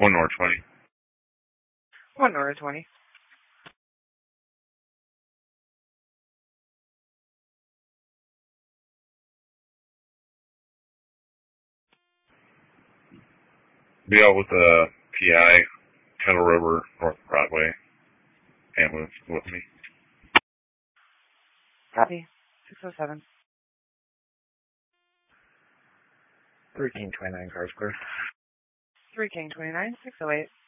1 North 20. 1 North 20. Be out with the PI, Kettle River, North Broadway. Ambulance with me. Copy. 607. 3 King 29, cars clear. 3 King 29, 608.